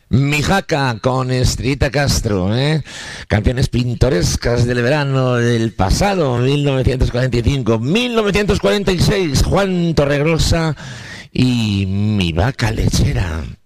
Mi jaca con Estrellita Castro, canciones pintorescas del verano del pasado, 1945, 1946, Juan Torregrosa y Mi vaca lechera.